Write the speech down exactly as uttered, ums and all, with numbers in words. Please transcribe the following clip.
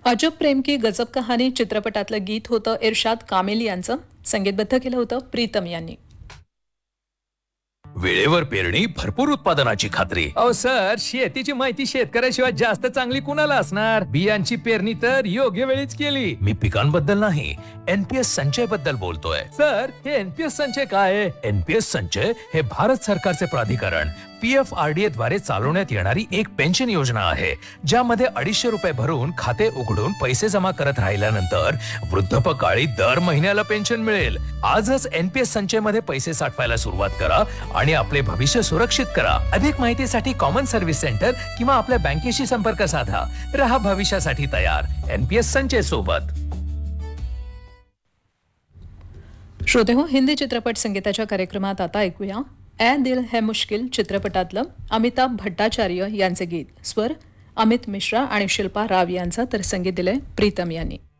अजब प्रेम की गजब कहाणी चित्रपटातलं गीत होतं इर्शाद कामिल यांचं. संगीतबद्ध केलं होतं प्रीतम यांनी. वेळेवर पेरणी, भरपूर उत्पादनाची खात्री. अहो सर, शेतीची माहिती शेतकऱ्याशिवाय जास्त चांगली कुणाला असणार? बियांची पेरणी तर योग्य वेळीच केली. मी पिकांबद्दल नाही, एनपीएस संचय बद्दल बोलतोय. सर, हे एनपीएस संचय काय आहे? एनपीएस संचय हे भारत सरकारचे प्राधिकरण पीएफआरडीए द्वारे चालवण्यात येणारी एक पेन्शन योजना आहे, ज्यामध्ये अडीचशे रुपये भरून खाते उघडून पैसे जमा करत राहिल्यानंतर वृद्धापकाळी दर महिन्याला पेन्शन मिळेल. आजच एनपीएस संचय मध्ये पैसे साठवायला सुरुवात करा आणि आपले भविष्य सुरक्षित करा. अधिक माहितीसाठी कॉमन सर्व्हिस सेंटर किंवा आपल्या बँकेशी संपर्क साधा. रहा भविष्यासाठी तयार एनपीएस संचय सोबत. श्रोते हो, हिंदी चित्रपट संगीताच्या कार्यक्रमात आता ऐकूया ए दिल है मुश्किल चित्रपटातलं अमिताभ भट्टाचार्य यांचे गीत. स्वर अमित मिश्रा आणि शिल्पा राव यांचा, तर संगीत दिलंय प्रीतम यांनी.